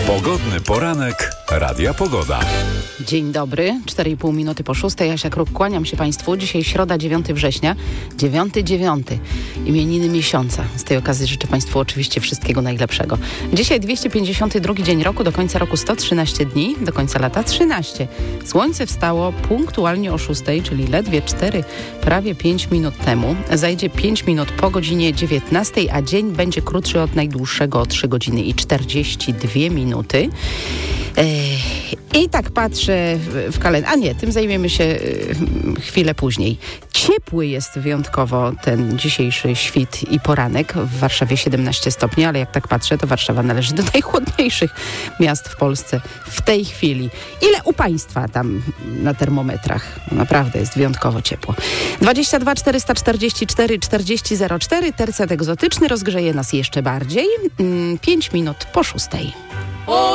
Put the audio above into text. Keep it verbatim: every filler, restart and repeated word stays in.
Pogodny poranek Radia Pogoda. Dzień dobry, cztery i pół minuty po szóstej. Jasia Kruk, kłaniam się Państwu. Dzisiaj środa, dziewiątego września, dziewiąty dziewiąty, imieniny miesiąca. Z tej okazji życzę Państwu oczywiście wszystkiego najlepszego. Dzisiaj dwieście pięćdziesiąty drugi dzień roku, do końca roku sto trzynaście dni, do końca lata trzynaście. Słońce wstało punktualnie o szóstej, czyli ledwie cztery, prawie pięć minut temu. Zajdzie pięć minut po godzinie dziewiętnastej, a dzień będzie krótszy od najdłuższego o trzy godziny i czterdzieści dwie minuty. I tak patrzę w kalendarz. A nie, tym zajmiemy się chwilę później. Ciepły jest wyjątkowo ten dzisiejszy świt i poranek. W Warszawie siedemnaście stopni, ale jak tak patrzę, to Warszawa należy do najchłodniejszych miast w Polsce w tej chwili. Ile u Państwa tam na termometrach? Naprawdę jest wyjątkowo ciepło. dwadzieścia dwa czterysta czterdzieści cztery czterdzieści zero cztery. Tercet egzotyczny rozgrzeje nas jeszcze bardziej. pięć minut po szóstej.